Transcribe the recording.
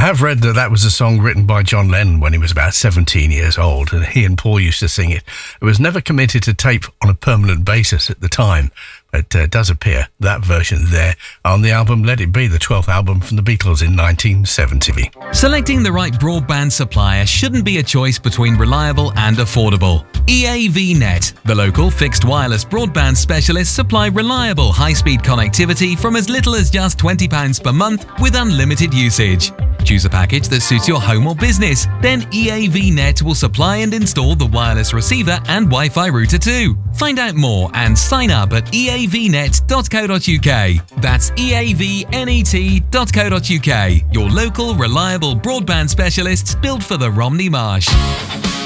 have read that was a song written by John Lennon when he was about 17 years old, and he and Paul used to sing it. It was never committed to tape on a permanent basis at the time, but does appear, that version there, on the album Let It Be, the 12th album from the Beatles in 1970. Selecting the right broadband supplier shouldn't be a choice between reliable and affordable. EAVnet, the local fixed wireless broadband specialists, supply reliable high-speed connectivity from as little as just £20 per month with unlimited usage. Choose a package that suits your home or business. Then EAVnet will supply and install the wireless receiver and Wi-Fi router too. Find out more and sign up at eavnet.co.uk. That's eavnet.co.uk. Your local, reliable broadband specialists built for the Romney Marsh.